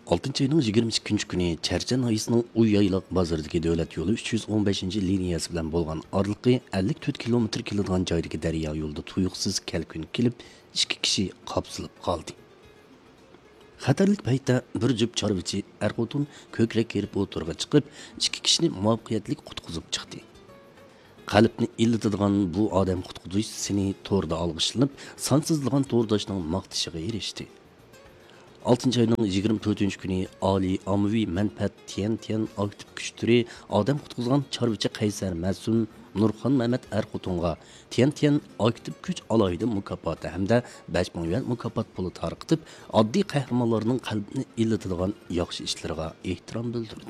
6 ayının 22 günü Çərçən ayısının Uyaylaq bazarındakı dövlət yolu 315 liniyası bilan bolğan arlıqı 54 kilometr keladigan joydagi daryo yo'lida tuyuqsiz kelkun kelib 2 kishi qapsilib qoldi. Xatarlik paytda bir jup chorvachi er-xotin ko'krak kerib o'tirg'a chiqib 2 kishini muvaffaqiyatli qutqizib chiqdi. Qalbni illatadigan bu odam qutqizish seni to'rda olg'ishlanib, sonsizlagan to'rdoshning maqtishiga erishdi. 6 ayının 24 günü Ali Amvi Menfaat Tiyan aktif güçleri adam qutqizgan çarvıcı Qaysar Masum Nurxon Mehmet Erxotunga Tiyan aktif güç alaydı mükafаты hamda 5000 yuan mükafat pulu tarqitib oddiy qahramonlarning qalbini illatadigan yaxshi ishlariga ehtirom bildirdi.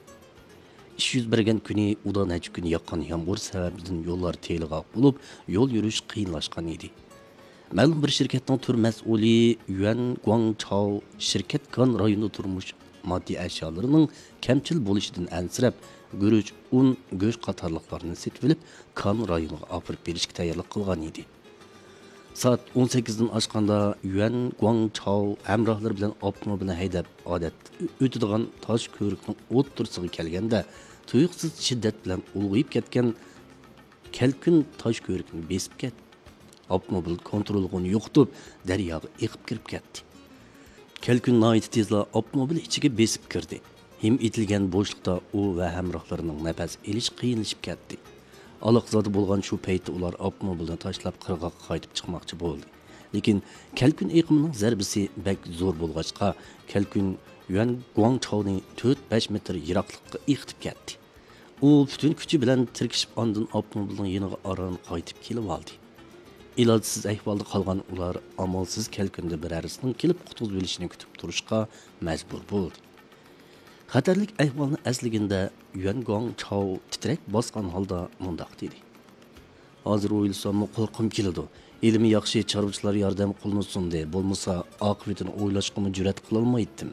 İş yüz bergen kuni uda necha kun yoqqan yomg'ir sababidan yo'llar teliqoq bo'lib, yo'l yurish qiyinlashgan edi. Ma'lum bir şirketning tur mas'uli Yuan Guangchao şirket kan rayonida turmuş moddiy eşyalarının kamchil bo'lishidan ansirab, guruch, un, go'sht qatorliqlarini setib olib, kan rayoniga olib berishga tayyorlik qilgan edi. Soat 18 dan oshganda Yuan Guangchao hamrohlari bilan avtomobilni haydab odat o'tadigan tosh ko'rikning o'ttirsiga kelganda, tuyuqsiz shiddat bilan ulg'ayib ketgan kelkun tosh ko'rikni besib ketdi. Avtomobil kontrolini yo'qotib, daryoga eqib kirib ketdi. Kelkun nayt tezla avtomobil ichiga besib kirdi. Him etilgan bo'shliqda u va hamrohlarining nafas elish qiyinlashib ketdi. Aloqzodi bo'lgan shu paytda ular avtomobilni tashlab qirg'oqqa qaytib chiqmoqchi bo'ldi. Lekin kelkun eqimining zarbisi bek zo'r bo'lg'achqa, kelkun Yuan Guangchao'ni 4-5 metr yiroqlikka eqitib ketdi. U butun kuchi bilan tirkishib ondan avtomobilning yeniga aran qaytib kelib oldi. İlacısız ahvolda qolgan ular amalsiz kelkunda bir arisning kelib qutqizib olishini kutib turishga majbur bo'ldi. Xatarlik ahvolni asligida Yuan Guangchao titrak bosgan holda mundoq dedi. Hozir o'ylasam qo'rqim keladi. Ilmi yaxshi chorvachilar yordam qilinsin de, bo'lmasa oqibatini o'ylashga jur'at qila olmaydim.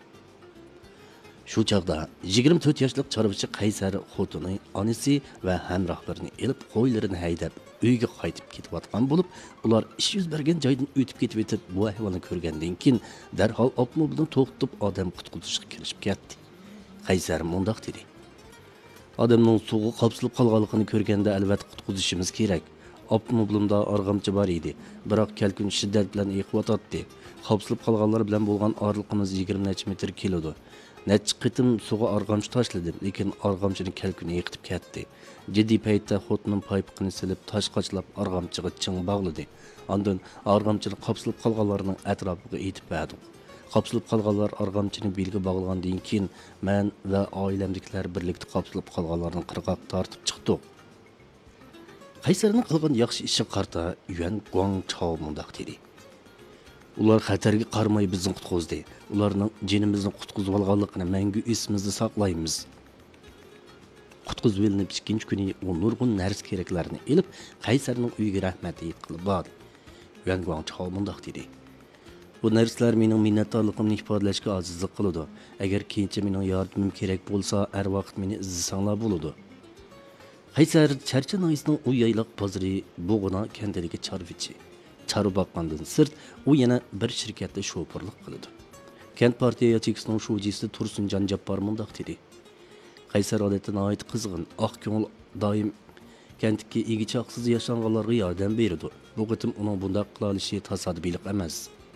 Shu chaqda 24 yoshli chorvachi Qaysar xotini, onasi va hamrohlarini elib qo'ylarini haydab uyga qaytib ketayotgan bo'lib, ular ish yuz bergan joydan o'tib ketib bu ahvolni ko'rgandan keyin darhol avtomobilni to'xtatib odam qutqizishga kirishib ketdi. Qaysar mundoq dedi. Odamning suvga qapsilib qolganligini ko'rganda albatta qutqizishimiz kerak. Avtomobilimda arg'amchi bor edi, biroq kelkun shiddat bilan eqiyotdi. Qapsilib qolganlar bilan bo'lgan orliqimiz 20 necha metr keladi. Necha qitim suvga arg'amchi tashladim, lekin arg'amchini kelkun eqitib ketdi. Jiddiy paytda xotinim paypiqini silib, tosh qochlab arg'amchiga ching bog'ladi. Ondan arg'amchini qapsilib qolganlarning atrofiga etib berdi. Qapsilib qolganlar arg'amchini belga bog'lagandan keyin men va oilamdagilar birlikda qapsilib qolganlarning qirg'oq tortib chiqdi. Qaysarning qilgan yaxshi ishi qarta Yuan Guangchao mundoq dedi. Ular xatarga qarmay bizni qutqizdi. Ularning jinimizni qutqizib olganligini mangu esimizda saqlaymiz. Qutqizib olinib ikkinchi kuni u nurg'un narsa keraklarini elib Qaysarning uyiga rahmat qilib bordi. Yuan Guangchao mundoq dedi. Bu narsalar mening minnatdorligimni ifodalashga ojizlik qiladi. Agar keyincha mening yordamim kerak bo'lsa, har vaqt meni izlasanglar bo'ladi. Qaysar Çərçən ayısının Uyaylaq bozori bo'g'ina kentidagi chorvachi. Chorva boqqandan sirt u yana bir shirkatda shofirlik qiladi. Kent partiya yachikisining shuvjisi Tursunjon Jabbor mundoq dedi. Qaysar odatda nihoyat qizg'in, oq ko'ngil doim kentdagi egichoqsiz yashanganlarga yordam beradi. Bu qitim uning bundoq qila olishi tasodifiylik emas.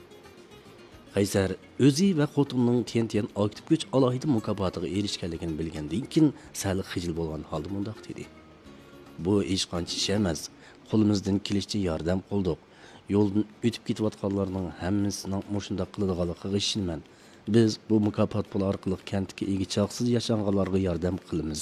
Qaysar o'zi va xotinining Tiyan aktiv kuch alohida mukofotiga erishganligini bilgandan keyin sal xijil bo'lgan holda mundoq dedi. Bu hech qancha ish emas. Qo'limizdan kelishicha yordam qildik. Yo'ldan o'tib ketayotganlarning hammasining mushundoq qiladiganligiga ishonaman. Biz bu mukofot puli orqali kentdagi egichoqsiz yashanganlarga yordam qilamiz.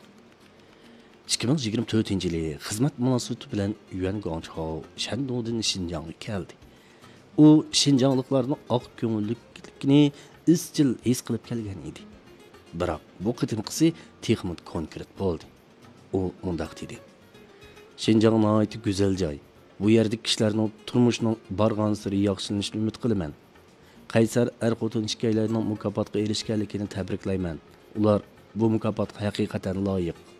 2024-yili xizmat munosabati bilan Yuan Guangchao Shandongdan Xinjiangga keldi. U Xinjiangliklarning oq ko'ngillikligini izchil his qilib kelgan edi. Biroq bu qitimqisi texnik konkret bo'ldi. U mundoq dedi. Xinjiang nihoyat go'zal joy. Bu yerdagi kishilarning turmushining borgan sari yaxshilanishini umid qilaman. Qaysar er-xotin ikkalarining mukofotga erishganligini tabriklayman. Ular bu mukofotga haqiqatan loyiq.